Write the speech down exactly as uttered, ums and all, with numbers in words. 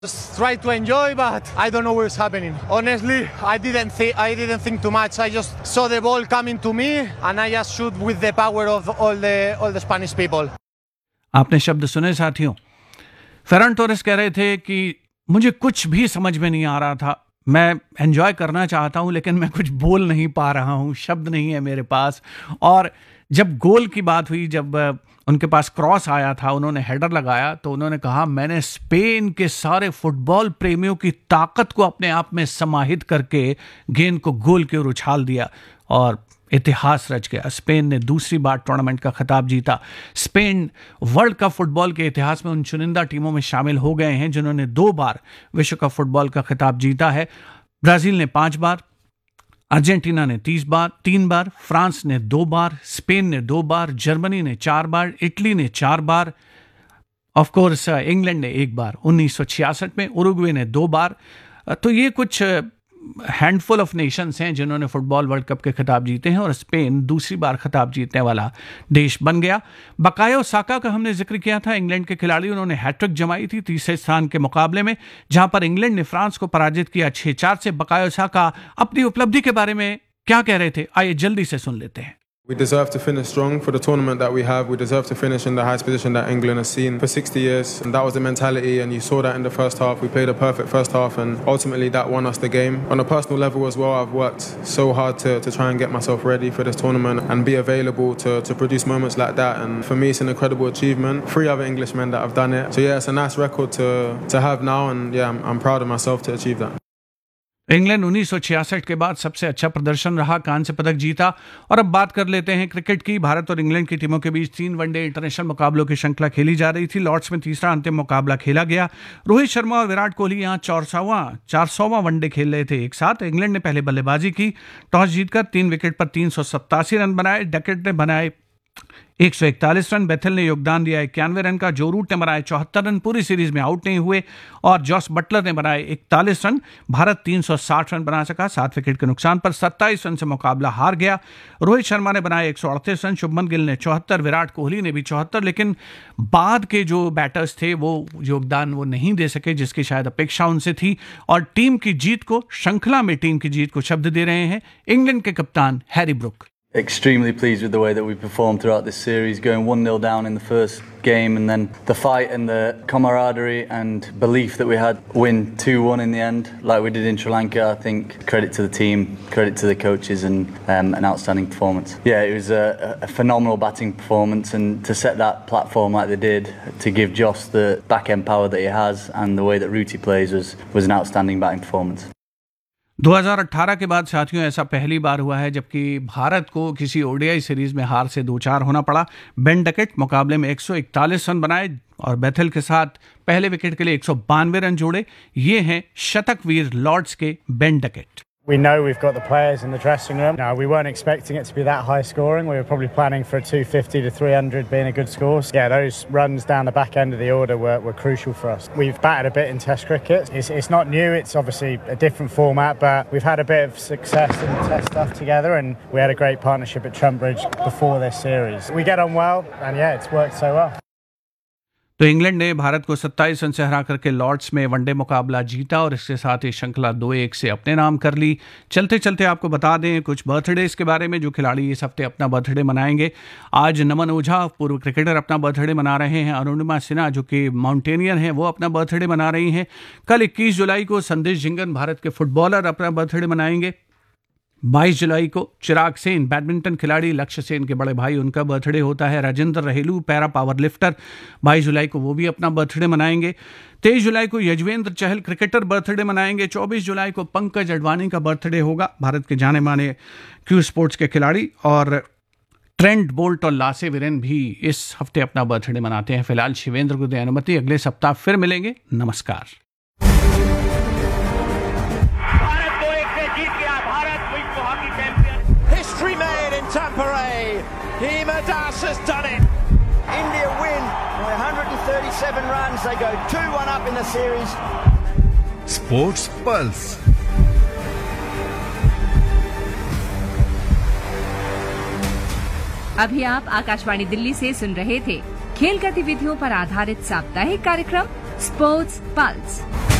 Just try to enjoy, but I don't know what's happening. Honestly, I didn't think I didn't think too much. I just saw the ball coming to me, and I just shoot with the power of all the all the Spanish people. आपने शब्द सुने साथियों, फेरन Torres कह रहे थे कि मुझे कुछ भी समझ में नहीं आ रहा था, मैं एंजॉय करना चाहता हूं लेकिन मैं कुछ बोल नहीं पा रहा हूं, शब्द नहीं है मेरे पास। और जब गोल की बात हुई, जब उनके पास क्रॉस आया था, उन्होंने हेडर लगाया, तो उन्होंने कहा मैंने स्पेन के सारे फुटबॉल प्रेमियों की ताकत को अपने आप में समाहित करके गेंद को गोल की ओर उछाल दिया और इतिहास रच गया। स्पेन ने दूसरी बार टूर्नामेंट का खिताब जीता। स्पेन वर्ल्ड कप फुटबॉल के इतिहास में उन चुनिंदा टीमों में शामिल हो गए हैं जिन्होंने दो बार विश्व कप फुटबॉल का खिताब जीता है। ब्राजील ने पांच बार, अर्जेंटीना ने तीस बार तीन बार, फ्रांस ने दो बार, स्पेन ने दो बार, जर्मनी ने चार बार, इटली ने चार बार, ऑफ कोर्स इंग्लैंड ने एक बार उन्नीस सौ छियासठ में, उरुग्वे ने दो बार। तो ये कुछ हैंडफुल ऑफ नेशंस हैं जिन्होंने फुटबॉल वर्ल्ड कप के खिताब जीते हैं और स्पेन दूसरी बार खिताब जीतने वाला देश बन गया। बकायो साका का हमने जिक्र किया था, इंग्लैंड के खिलाड़ी, उन्होंने हैट्रिक जमाई थी तीसरे स्थान के मुकाबले में, जहां पर इंग्लैंड ने फ्रांस को पराजित किया छह चार से। बकायो साका अपनी उपलब्धि के बारे में क्या कह रहे थे, आइए जल्दी से सुन लेते हैं। We deserve to finish strong for the tournament that we have. We deserve to finish in the highest position that England has seen for sixty years. And that was the mentality, and you saw that in the first half. We played a perfect first half, and ultimately that won us the game. On a personal level as well, I've worked so hard to, to try and get myself ready for this tournament and be available to, to produce moments like that. And for me, it's an incredible achievement. Three other Englishmen that have done it. So yeah, it's a nice record to, to have now, and yeah, I'm, I'm proud of myself to achieve that. England उन्नीस सौ छियासठ के बाद सबसे अच्छा प्रदर्शन रहा, कांस्य पदक जीता। और अब बात कर लेते हैं क्रिकेट की। भारत और इंग्लैंड की टीमों के बीच तीन वनडे इंटरनेशनल मुकाबलों की श्रृंखला खेली जा रही थी। लॉर्ड्स में तीसरा अंतिम मुकाबला खेला गया। रोहित शर्मा और विराट कोहली यहां चौसौवां चार सौवां वनडे खेल रहे थे एक साथ। इंग्लैंड ने पहले बल्लेबाजी की, टॉस जीतकर तीन विकेट पर तीन सौ सत्तासी रन बनाए। डकेट ने बनाए एक सौ इकतालीस रन, बेथेल ने योगदान दिया इक्यानवे रन का, जो रूट ने बनाए चौहत्तर रन, पूरी सीरीज में आउट नहीं हुए, और जॉस बटलर ने बनाए इकतालीस रन। भारत तीन सौ साठ रन बना सका, सात विकेट के नुकसान पर सत्ताईस रन से मुकाबला हार गया। रोहित शर्मा ने बनाए एक सौ अड़तीस रन, शुभमन गिल ने चौहत्तर, विराट कोहली ने भी चौहत्तर, लेकिन बाद के जो बैटर्स थे वो योगदान वो नहीं दे सके जिसकी शायद अपेक्षा उनसे थी। और टीम की जीत को, श्रृंखला में टीम की जीत को शब्द दे रहे हैं इंग्लैंड के कप्तान Harry Brook. Extremely pleased with the way that we performed throughout this series, going one nil down in the first game, and then the fight and the camaraderie and belief that we had, win two one in the end like we did in Sri Lanka. I think credit to the team, credit to the coaches, and um, an outstanding performance. Yeah, it was a, a phenomenal batting performance, and to set that platform like they did, to give Joss the back end power that he has and the way that Ruti plays was, was an outstanding batting performance. दो हज़ार अठारह के बाद साथियों ऐसा पहली बार हुआ है जबकि भारत को किसी ओडीआई सीरीज में हार से दो चार होना पड़ा। बेन डकेट मुकाबले में एक सौ इकतालीस रन बनाए और बेथेल के साथ पहले विकेट के लिए एक सौ बानवे रन जोड़े। ये हैं शतकवीर लॉर्ड्स के Ben Duckett. We know we've got the players in the dressing room. No, we weren't expecting it to be that high scoring. We were probably planning for a two fifty to three hundred being a good score. Yeah, those runs down the back end of the order were, were crucial for us. We've batted a bit in Test cricket. It's, it's not new. It's obviously a different format, but we've had a bit of success in the Test stuff together, and we had a great partnership at Trent Bridge before this series. We get on well, and yeah, it's worked so well. तो England ने भारत को सत्ताईस run से हरा करके Lord's में one day मुकाबला जीता और इसके साथ ही श्रृंखला दो एक से अपने नाम कर ली। चलते चलते आपको बता दें कुछ बर्थडेज के बारे में जो खिलाड़ी इस हफ्ते अपना बर्थडे मनाएंगे। आज नमन ओझा पूर्व क्रिकेटर अपना बर्थडे मना रहे हैं। अरुणिमा सिन्हा जो कि माउंटेनियर हैं वो अपना बर्थडे मना रही हैं। कल इक्कीस जुलाई को संदेश झिंगन भारत के फुटबॉलर अपना बर्थडे मनाएंगे। बाईस जुलाई को चिराग सेन बैडमिंटन खिलाड़ी, लक्ष्य सेन के बड़े भाई, उनका बर्थडे होता है। राजेंद्र रहेलू पैरा पावर लिफ्टर, बाईस जुलाई को वो भी अपना बर्थडे मनाएंगे। तेईस जुलाई को यजवेंद्र चहल क्रिकेटर बर्थडे मनाएंगे। चौबीस जुलाई को पंकज अडवाणी का बर्थडे होगा, भारत के जाने माने क्यू स्पोर्ट्स के खिलाड़ी। और ट्रेंट बोल्ट और लासे विरेन भी इस हफ्ते अपना बर्थडे मनाते हैं। फिलहाल शिवेंद्र को दे अनुमति, अगले सप्ताह फिर मिलेंगे। नमस्कार। Tampere, Hima Das has done it. India win by one hundred thirty-seven runs. They go two one up in the series. Sports Pulse. अभी आप आकाशवाणी दिल्ली से सुन रहे थे खेल गतिविधियों पर आधारित साप्ताहिक कार्यक्रम स्पोर्ट्स पल्स।